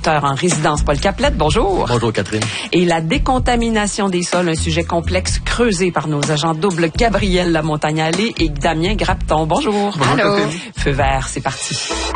agriculteur en résidence, Paul Caplette. Bonjour. Bonjour, Catherine. Et la décontamination des sols, un sujet complexe creusé par nos agents doubles Gabriel Lamontagne-Allé et Damien Grapton. Bonjour. Bonjour, Allô. Catherine. Feu vert, c'est parti.